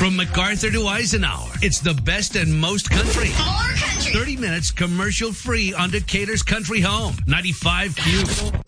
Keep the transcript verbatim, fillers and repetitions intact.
From MacArthur to Eisenhower, it's the best and most country. More country. thirty minutes commercial free on Decatur's Country Home. ninety-five Q.